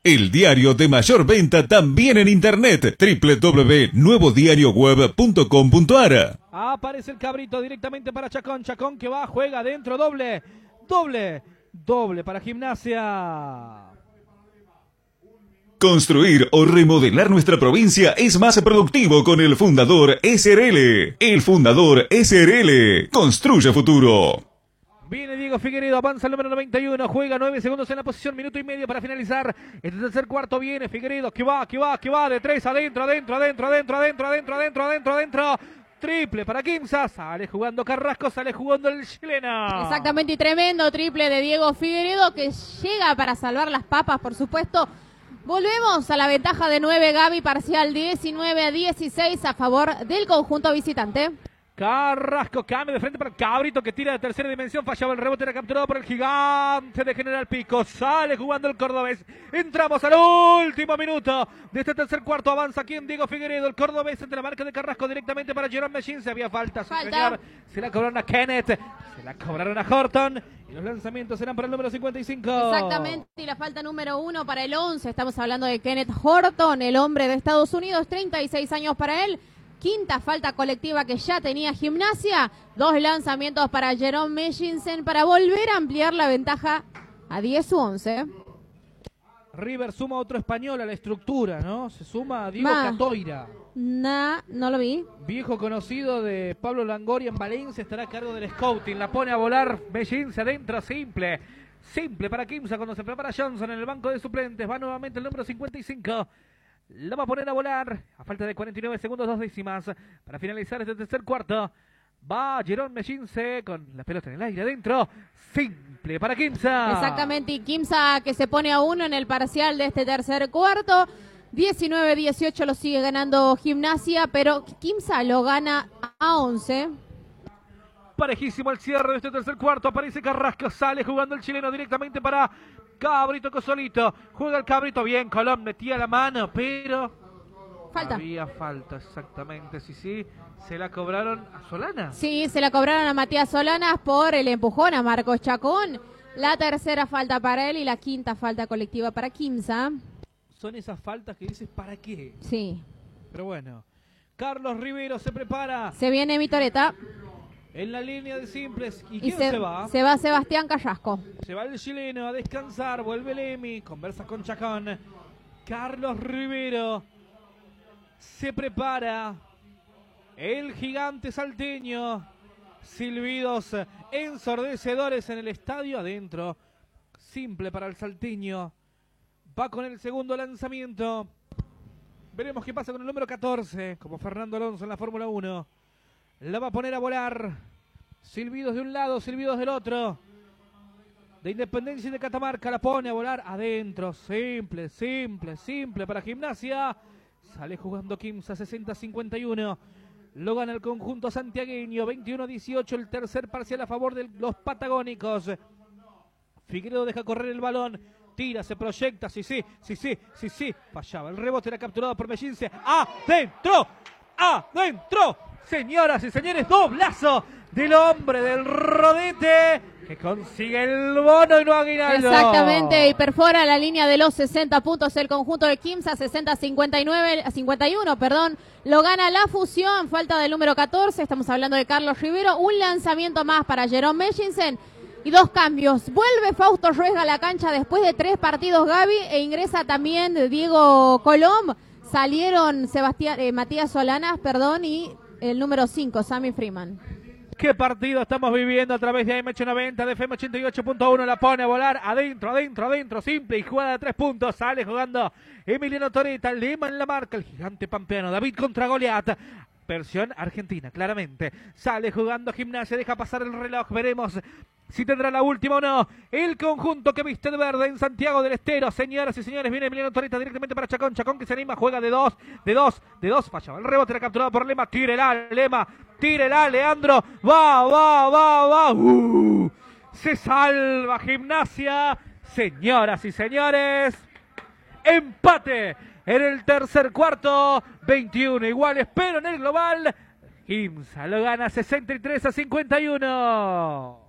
El diario de mayor venta también en internet. www.nuevodirioweb.com.ar. Aparece el cabrito directamente para Chacón. Chacón que va, juega adentro, doble para Gimnasia. Construir o remodelar nuestra provincia es más productivo con el Fundador SRL. El Fundador SRL construye futuro. Viene Diego Figueiredo, avanza el número 91, juega 9 segundos en la posición, minuto y medio para finalizar. Este tercer cuarto viene Figueiredo, que va, de 3 adentro. Triple para Quimsa, sale jugando Carrasco, sale jugando el chileno. Exactamente, y tremendo triple de Diego Figueiredo que llega para salvar las papas, por supuesto. Volvemos a la ventaja de 9, Gaby, parcial 19-16 a favor del conjunto visitante. Carrasco cambia de frente para Cabrito que tira de tercera dimensión, fallaba el rebote, era capturado por el gigante de General Pico, sale jugando el cordobés. Entramos al último minuto de este tercer cuarto, avanza aquí en Diego Figueiredo, el cordobés entre la marca de Carrasco directamente para Jerome Mechín, se había falta, señor. Se la cobraron a Kenneth, se la cobraron a Horton y los lanzamientos serán para el número 55. Exactamente, y la falta número 1 para el 11, estamos hablando de Kenneth Horton, el hombre de Estados Unidos, 36 años para él. Quinta falta colectiva que ya tenía Gimnasia. 2 lanzamientos para Jerome Mechinsen para volver a ampliar la ventaja a 10-11. River suma otro español a la estructura, ¿no? Se suma a Diego Catoira. No lo vi. Viejo conocido de Pablo Langoria en Valencia, estará a cargo del scouting. La pone a volar Mechinsen adentro, simple para Quimsa cuando se prepara Johnson en el banco de suplentes. Va nuevamente el número 55. La va a poner a volar a falta de 49 segundos, 2 décimas para finalizar este tercer cuarto. Va Jerome Mechinsen con la pelota en el aire adentro. Simple para Quimsa. Exactamente, y Quimsa que se pone a 1 en el parcial de este tercer cuarto. 19-18 lo sigue ganando Gimnasia, pero Quimsa lo gana a 11. Parejísimo el cierre de este tercer cuarto. Aparece Carrasco, sale jugando el chileno directamente para Cabrito Cosolito. Juega el Cabrito bien, Colón metía la mano, pero falta. Había falta, exactamente, sí. ¿Se la cobraron a Solana? Sí, se la cobraron a Matías Solanas por el empujón a Marcos Chacón. La tercera falta para él y la quinta falta colectiva para Quimsa. Son esas faltas que dices, ¿para qué? Sí. Pero bueno, Carlos Rivero se prepara. Se viene Mitoreta. En la línea de simples. ¿Y quién se va? Se va Sebastián Carrasco. Se va el chileno a descansar. Vuelve Lemi. Conversa con Chacón. Carlos Rivero se prepara. El gigante salteño. Silbidos ensordecedores en el estadio adentro. Simple para el salteño. Va con el segundo lanzamiento. Veremos qué pasa con el número 14. Como Fernando Alonso en la Fórmula 1. La va a poner a volar. Silbidos de un lado, silbidos del otro. De Independencia y de Catamarca la pone a volar adentro. Simple para Gimnasia. Sale jugando Quimsa 60-51. Lo gana el conjunto santiagueño 21-18. El tercer parcial a favor de los patagónicos. Figueiredo deja correr el balón. Tira, se proyecta. Sí. Fallaba. El rebote era capturado por Mechinsen. ¡Adentro! Señoras y señores, doblazo del hombre del rodete que consigue el bono y no aguinaldo. Exactamente, y perfora la línea de los 60 puntos el conjunto de Quimsa, 51, perdón. Lo gana la fusión, falta del número 14, estamos hablando de Carlos Rivero. Un lanzamiento más para Jerome Mechinsen y 2 cambios. Vuelve Fausto Ruesga a la cancha después de 3 partidos, Gaby, e ingresa también Diego Colom. Salieron Matías Solanas, y el número 5, Sammy Freeman. ¿Qué partido estamos viviendo a través de AM890, de FM 88.1? La pone a volar adentro, simple y jugada de 3 puntos. Sale jugando Emiliano Toreta, Lema en la marca, el gigante pampeano, David contra Goliat. Versión argentina, claramente. Sale jugando Gimnasia, deja pasar el reloj, veremos si tendrá la última o no. El conjunto que viste de verde en Santiago del Estero. Señoras y señores, viene Emiliano Torita directamente para Chacón. Chacón que se anima, juega de dos. Fallaba el rebote, era capturado por Lema. Tírela, Leandro. Va. Se salva Gimnasia. Señoras y señores, empate en el tercer cuarto. 21 iguales, pero en el global Quimsa lo gana 63-51.